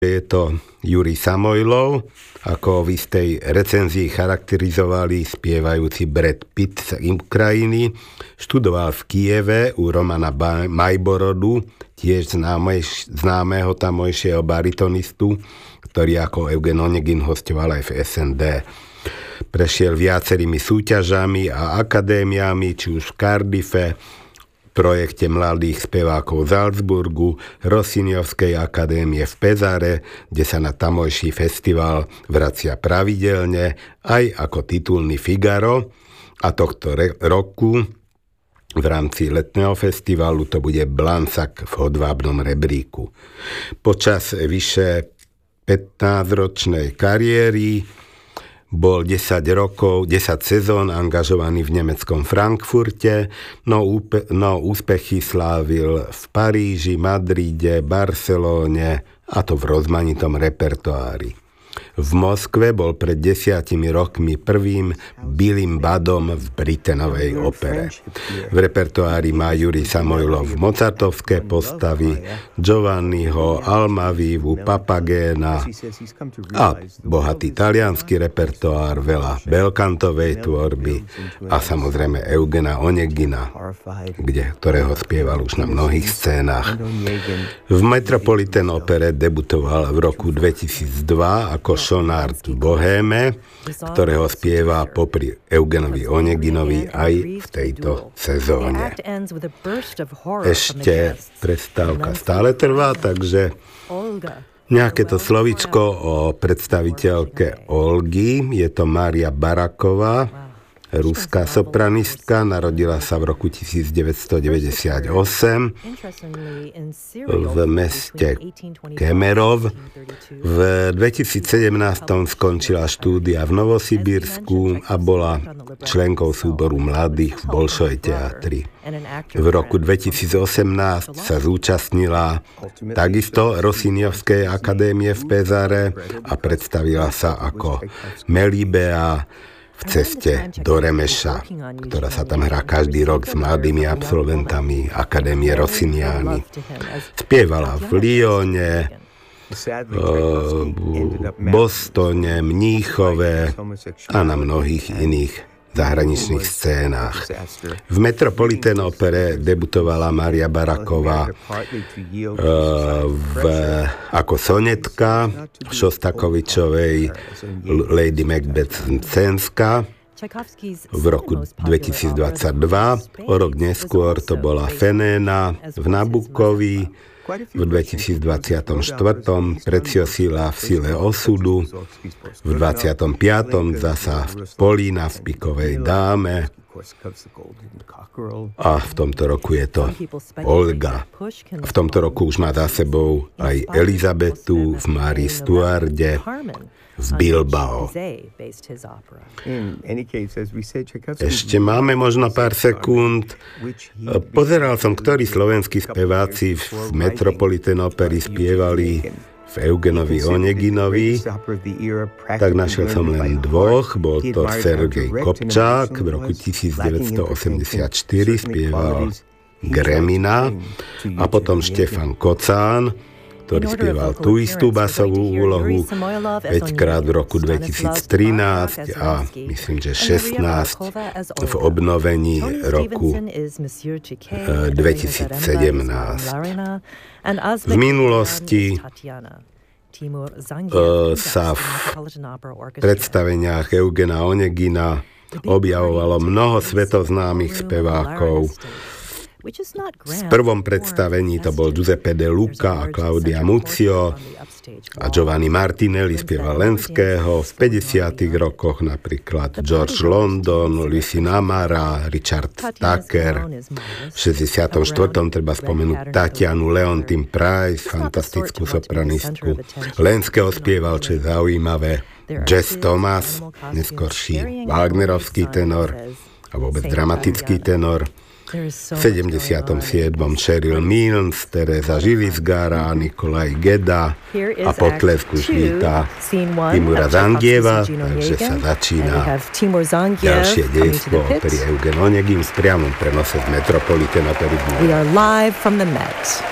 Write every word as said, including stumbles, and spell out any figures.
Je to Jurij Samojlov, ako v istej recenzii charakterizovali spievajúci Brad Pitt z Ukrajiny. Študoval v Kieve u Romana Majborodu, tiež známej, známeho tamojšieho baritonistu, ktorý ako Eugen Onegin hostoval aj v es en dé. Prešiel viacerými súťažami a akadémiami, či už v Cardiffe, projekte mladých spevákov z Salzburgu, Rossiniovskej akadémie v Pezare, kde sa na tamojší festival vracia pravidelne, aj ako titulný Figaro. A tohto re- roku v rámci letného festivalu to bude Blansak v hodvábnom rebríku. Počas vyše pätnásťročnej kariéry bol desať rokov, desať sezón angažovaný v nemeckom Frankfurte, no, úpe, no úspechy slávil v Paríži, Madride, Barcelóne, a to v rozmanitom repertoári. V Moskve bol pred desiatimi rokmi prvým Billym Buddom v Brittenovej opere. V repertoári má Jurij Samojlov mozartovské postavy, Giovanniho, Almavivu, Papagéna a bohatý taliansky repertoár, veľa belkantovej tvorby a samozrejme Eugena Onegina, kde, ktorého spieval už na mnohých scénách. V Metropolitan opere debutoval v roku dvetisícdva ako Schönart v Bohéme, ktorého spieva popri Eugenovi Oneginovi aj v tejto sezóne. Ešte prestávka stále trvá, takže nejaké to slovičko o predstaviteľke Olgy. Je to Mária Baraková, ruská sopranistka, narodila sa v roku devätnásťstodeväťdesiatosem v meste Kemerov. V dvetisícsedemnásť skončila štúdia v Novosibírsku a bola členkou súboru mladých v Bolšoj teatri. V roku dvetisícosemnásť sa zúčastnila takisto Rossiniovskej akadémie v Pezare a predstavila sa ako Melibea v ceste do Remeša, ktorá sa tam hrá každý rok s mladými absolventami Akadémie Rossiniani. Spievala v Lyone, Bostone, Mníchove a na mnohých iných zahraničných scénách. V Metropolitan opere debutovala Mária Baraková v, ako sonetka v Šostakovičovej Lady Macbeth Mcenska v roku dvetisícdvadsaťdva. O rok neskôr to bola Fenéna v Nabukovi. V dvetisícdvadsaťštyri Preciosila v Sile osudu, v dvadsiatom piatom zasa Polína v Pikovej dáme a v tomto roku je to Olga. V tomto roku už má za sebou aj Elizabetu v Márii Stuarde v Bilbao. Ešte máme možno pár sekúnd. Pozeral som, ktorí slovenskí speváci v Metropolitan opery spievali v Eugenovi Oneginovi, tak našiel som len dvoch. Bol to Sergej Kopčák, v roku devätnásťstoosemdesiatštyri spieval Gremina, a potom Štefan Kocán, ktorý spieval tú istú basovú úlohu päťkrát v roku dvetisíctrinásť a myslím, že šestnásť v obnovení roku dvetisícsedemnásť. V minulosti sa v predstaveniach Eugena Onegina objavovalo mnoho svetoznámych spevákov. V prvom predstavení to bol Giuseppe De Luca a Claudia Muzio a Giovanni Martinelli spieval Lenského. V päťdesiatych rokoch napríklad George London, Lucy Namara, Richard Tucker. V šesťdesiatom štvrtom treba spomenúť Tatianu Leontine Price, fantastickú sopranistku. Lenského spieval, čo je zaujímavé, Jess Thomas, neskorší Wagnerovský tenor a vôbec dramatický tenor. V sedemdesiatom siedmom Cheryl Milnes, Teresa Žilisgára, Nikolaj Geda a potlesk už vítá Timura Zangieva, takže sa začína ďalšie dejstvo opery Eugen Onegin v priamom prenose z Metropolitan opery. We are live from the Met.